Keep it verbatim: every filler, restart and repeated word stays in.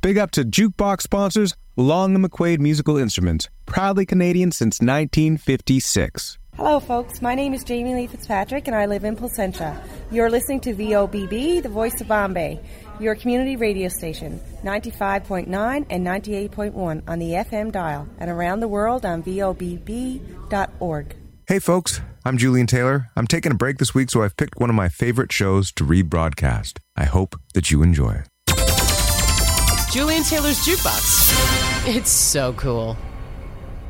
Big up to Jukebox sponsors Long and McQuaid Musical Instruments, proudly Canadian since nineteen fifty-six. Hello, folks. My name is Jamie Lee Fitzpatrick, and I live in Placentia. You're listening to V O B B, the voice of Bombay, your community radio station, ninety-five point nine and ninety-eight point one on the F M dial, and around the world on V O B B dot org. Hey, folks. I'm Julian Taylor. I'm taking a break this week, so I've picked one of my favorite shows to rebroadcast. I hope that you enjoy it. Julian Taylor's Jukebox. It's so cool.